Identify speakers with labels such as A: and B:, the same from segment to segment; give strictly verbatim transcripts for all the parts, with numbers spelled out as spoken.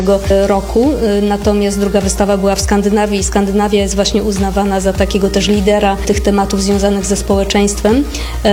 A: roku, natomiast druga wystawa była w Skandynawii i Skandynawia jest właśnie uznawana za takiego też lidera tych tematów związanych ze społeczeństwem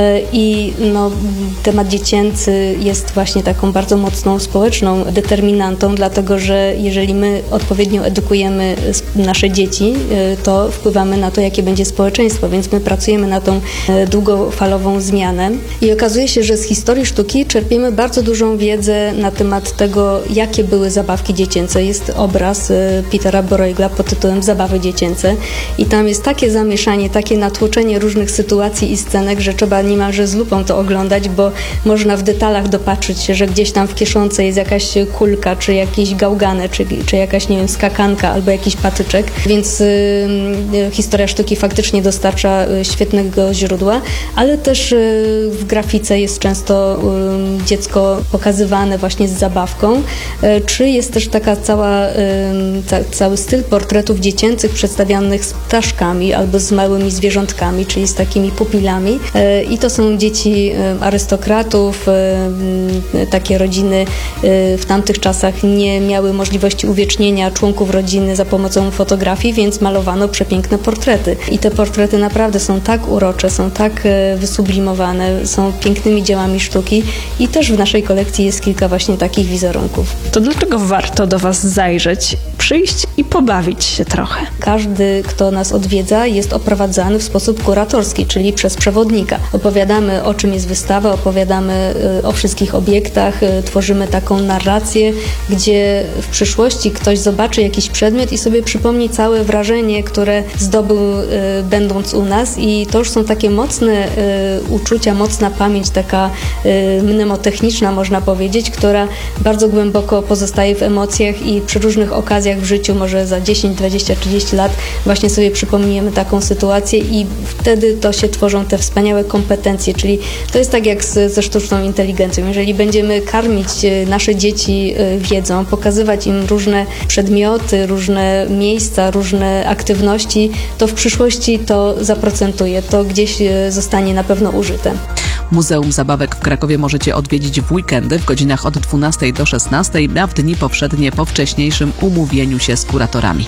A: i no, temat dziecięcy jest właśnie taką bardzo mocną społeczną determinantą, dlatego że jeżeli my odpowiednio edukujemy nasze dzieci, to wpływamy na to, jakie będzie społeczeństwo, więc my pracujemy na tą długofalową zmianę i okazuje się, że z historii sztuki czerpiemy bardzo dużą wiedzę na temat tego, jakie były zabawki dziecięce. Jest obraz Petera Bruegela pod tytułem Zabawy dziecięce i tam jest takie zamieszanie, takie natłoczenie różnych sytuacji i scenek, że trzeba niemalże z lupą to oglądać, bo można w detalach dopatrzyć się, że gdzieś tam w kieszonce jest jakaś kulka, czy jakieś gałgany, czy, czy jakaś, nie wiem, skakanka albo jakiś patyczek, więc y, historia sztuki faktycznie dostarcza y, świetnego źródła, ale też y, w grafice jest często y, dziecko pokazywane właśnie z zabawką, y, czy jest też taka cała, y, ca, cały styl portretów dziecięcych przedstawianych z ptaszkami albo z małymi zwierzątkami, czyli z takimi pupilami y, i to są dzieci y, arystokratów, y, y, takie rodziny y, w tamtych czasach nie miały możliwości uwiecznienia członków rodziny za pomocą fotografii, więc malowano przepiękne portrety. I te portrety naprawdę są tak urocze, są tak y, wysublimowane, są pięknymi dziełami sztuki i też w naszej kolekcji jest kilka właśnie takich wizerunków.
B: To dlaczego warto do Was zajrzeć, przyjść i pobawić się trochę?
A: Każdy, kto nas odwiedza, jest oprowadzany w sposób kuratorski, czyli przez przewodnika. Opowiadamy, o czym jest wystawa, opowiadamy y, o wszystkich obiektach, y, tworzymy taką narrację, gdzie w przyszłości ktoś zobaczy jakiś przedmiot i sobie przypomni całe wrażenie, które zdobył y, będąc u nas i to już są takie mocne y, uczucia, mocna pamięć, taka y, mnemotechniczna można powiedzieć, która bardzo głęboko pozostaje w emocjach i przy różnych okazjach w życiu, może za dziesięć, dwadzieścia, trzydzieści lat właśnie sobie przypomniemy taką sytuację i wtedy to się tworzą te wspaniałe kompetencje, czyli to jest tak jak z, ze sztuczną inteligencją. Jeżeli będziemy karmić nasze dzieci wiedzą, pokazywać im różne przedmioty, różne miejsca, różne aktywności, to w przyszłości to zaprocentuje, to gdzieś zostanie na pewno użyte.
C: Muzeum Zabawek w Krakowie możecie odwiedzić w weekendy w godzinach od dwunastej do szesnastej, a w dni powszednie po wcześniejszym umówieniu się z kuratorami.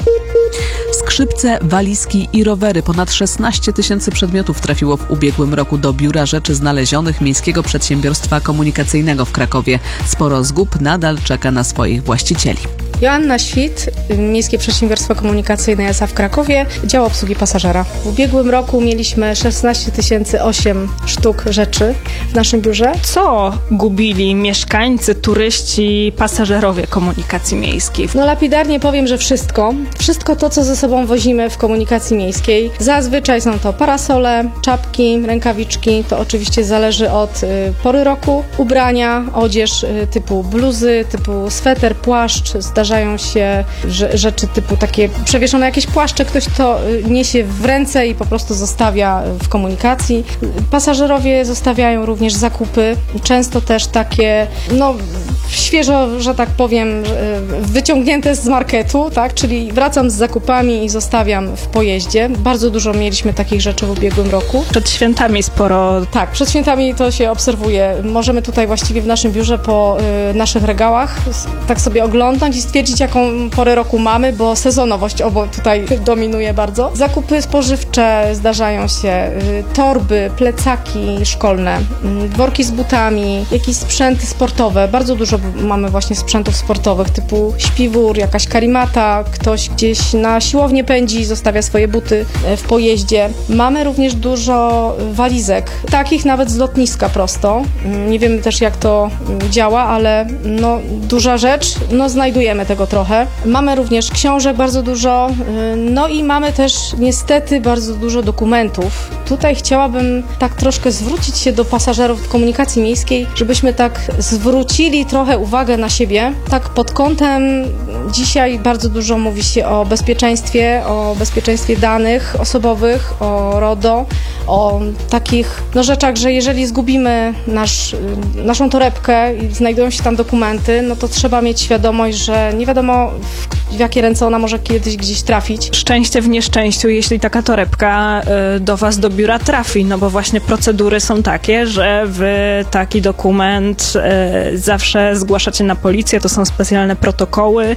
C: Skrzypce, walizki i rowery. Ponad szesnaście tysięcy przedmiotów trafiło w ubiegłym roku do Biura Rzeczy Znalezionych Miejskiego Przedsiębiorstwa Komunikacyjnego w Krakowie. Sporo zgub nadal czeka na swoich właścicieli.
D: Joanna Świt, Miejskie Przedsiębiorstwo Komunikacyjne S A w Krakowie, dział obsługi pasażera. W ubiegłym roku mieliśmy szesnaście tysięcy osiem sztuk rzeczy w naszym biurze.
B: Co gubili mieszkańcy, turyści, pasażerowie komunikacji miejskiej?
D: No lapidarnie powiem, że wszystko. Wszystko to, co ze sobą wozimy w komunikacji miejskiej. Zazwyczaj są to parasole, czapki, rękawiczki. To oczywiście zależy od y, pory roku. Ubrania, odzież y, typu bluzy, typu sweter, płaszcz. Zdarzają się że, rzeczy typu takie przewieszone jakieś płaszcze. Ktoś to y, niesie w ręce i po prostu zostawia w komunikacji. Pasażerowie zostawiają również zakupy. Często też takie, no świeżo, że tak powiem, wyciągnięte z marketu, tak? Czyli wracam z zakupami i zostawiam w pojeździe. Bardzo dużo mieliśmy takich rzeczy w ubiegłym roku.
B: Przed świętami sporo.
D: Tak, przed świętami to się obserwuje. Możemy tutaj właściwie w naszym biurze po y, naszych regałach tak sobie oglądać i stwierdzić, jaką porę roku mamy, bo sezonowość obo tutaj dominuje bardzo. Zakupy spożywcze zdarzają się, y, torby, plecaki szkolne, y, worki z butami, jakieś sprzęty sportowe. Bardzo dużo mamy właśnie sprzętów sportowych typu śpiwór, jakaś karimata, ktoś gdzieś na siłownię pędzi, zostawia swoje buty w pojeździe. Mamy również dużo walizek, takich nawet z lotniska prosto. Nie wiemy też, jak to działa, ale no, duża rzecz, no znajdujemy tego trochę. Mamy również książek bardzo dużo, no i mamy też niestety bardzo dużo dokumentów. Tutaj chciałabym tak troszkę zwrócić się do pasażerów komunikacji miejskiej, żebyśmy tak zwrócili trochę uwagę na siebie. Tak pod kątem dzisiaj bardzo dużo mówi się o bezpieczeństwie, o bezpieczeństwie danych osobowych, o RODO, o takich no, rzeczach, że jeżeli zgubimy nasz, naszą torebkę i znajdują się tam dokumenty, no to trzeba mieć świadomość, że nie wiadomo w, w jakie ręce ona może kiedyś gdzieś trafić.
B: Szczęście w nieszczęściu, jeśli taka torebka y, do Was do biura trafi, no bo właśnie procedury są takie, że Wy taki dokument y, zawsze zgłaszacie na policję, to są specjalne protokoły,